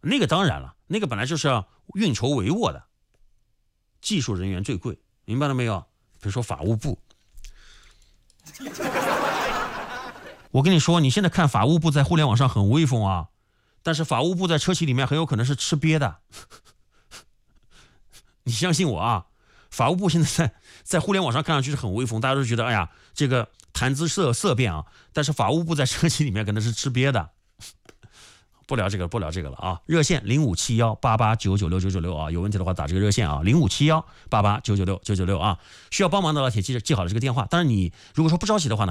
那个当然了，那个本来就是要运筹帷幄的，技术人员最贵，明白了没有？比如说法务部，我跟你说，你现在看法务部在互联网上很威风啊，但是法务部在车企里面很有可能是吃瘪的。你相信我啊，法务部现在在互联网上看上去是很威风，大家都觉得哎呀，这个谈资色变啊，但是法务部在车企里面可能是吃瘪的。不聊这个了啊！热线057188996996啊，有问题的话打这个热线啊，057188996996啊，需要帮忙的老铁记好了这个电话。当然你如果说不着急的话呢，